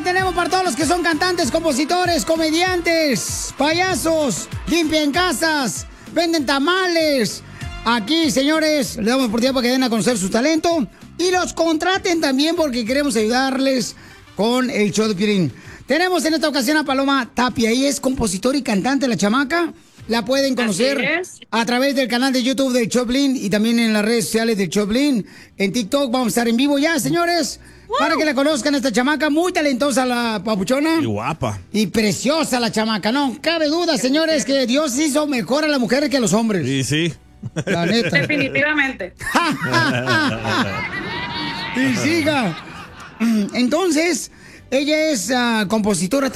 tenemos para todos los que son cantantes, compositores, comediantes, payasos, limpian casas, venden tamales. Aquí, señores, le damos oportunidad para que den a conocer su talento y los contraten también porque queremos ayudarles con el show de Piolín. Tenemos en esta ocasión a Paloma Tapia. Ella es compositora y cantante, la chamaca. La pueden conocer a través del canal de YouTube del Choplin y también en las redes sociales del Choplin. En TikTok vamos a estar en vivo ya, señores. Para que la conozcan, esta chamaca, muy talentosa la papuchona. Y guapa. Y preciosa la chamaca, no cabe duda, señores, que Dios hizo mejor a las mujeres que a los hombres. Sí, sí. La neta. Definitivamente. Y siga. Entonces, ella es compositora